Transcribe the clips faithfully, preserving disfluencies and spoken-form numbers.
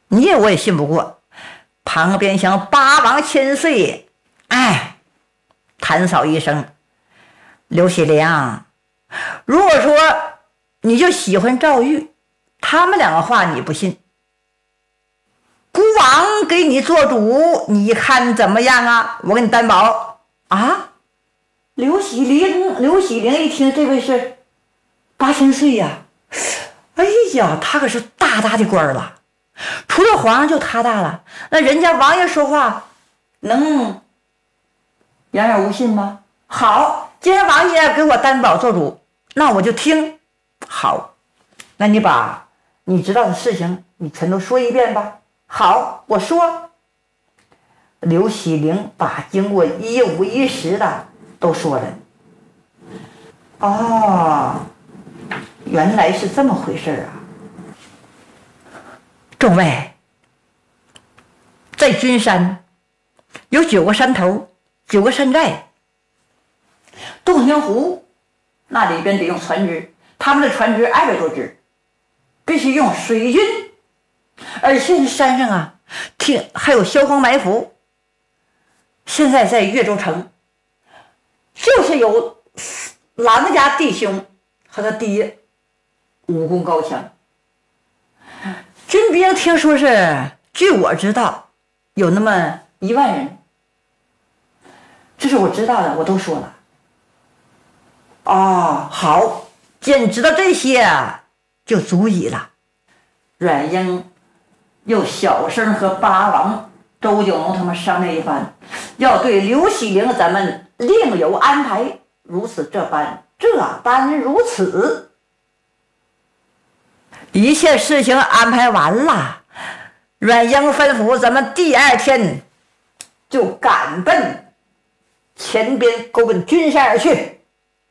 你我也信不过。旁边像八王千岁，哎，弹扫一声，刘喜良，如果说你就喜欢赵玉，他们两个话你不信，孤王给你做主，你看怎么样啊？我给你担保啊！刘喜灵，刘喜灵一听这位是八千岁呀、啊，哎呀，他可是大大的官了，除了皇上就他大了，那人家王爷说话能言而无信吗？好，既然王爷给我担保做主，那我就听。好，那你把你知道的事情你全都说一遍吧。好，我说。刘喜灵把经过一五一十的都说了。哦，原来是这么回事啊！众位，在君山有九个山头，九个山寨。洞庭湖那里边得用船只，他们的船只二百多只，必须用水军。而现在山上啊，听还有萧荒埋伏。现在在岳州城，就是有两个家弟兄和他爹武功高强。军兵听说是，据我知道，有那么一万人。这是我知道的，我都说了。哦，好，既然你知道这些，就足矣了。阮英又小声和八王周九龙他们商量一番，要对刘喜灵咱们另有安排，如此这般，这般如此。一切事情安排完了，阮英吩咐咱们第二天就赶奔前边勾奔君山而去。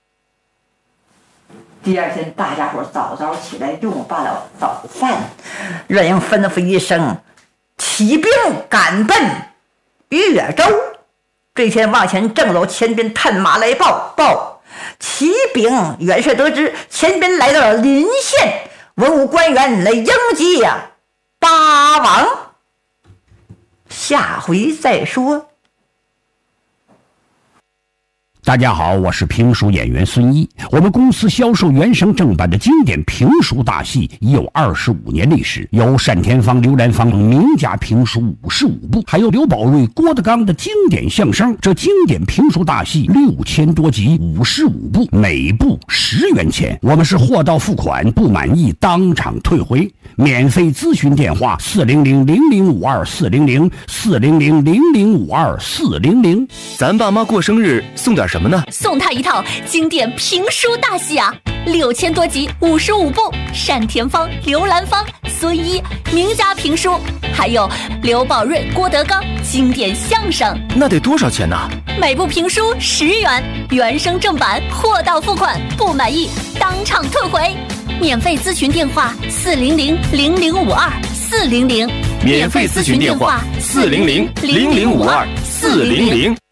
第二天大家伙早早起来用罢了早饭，阮英吩咐一声，起兵赶奔岳州。这天往前正走，前边探马来报报，启禀元帅得知前边来到了临县，文武官员来迎接呀八王。下回再说。 大家好，我是评书演员孙一。我们公司销售原声正版的经典评书大戏已有二十五年历史，有单田芳、刘兰芳名家评书五十五部，还有刘宝瑞、郭德纲的经典相声。这经典评书大戏六千多集，五十五部，每部十元钱。我们是货到付款，不满意当场退回。免费咨询电话：四零零零零五二四零零四零零零零五二四零零。 咱爸妈过生日送点什么呢？ 送他一套经典评书大戏啊，六千多集，五十五部，单田芳、刘兰芳、孙一名家评书，还有刘宝瑞、郭德纲经典相声。 那得多少钱呢？ 每部评书十元，原声正版，货到付款，不满意当场退回。免费咨询电话：四零零零零五二四零零。 免费咨询电话：四零零零零五二四零零。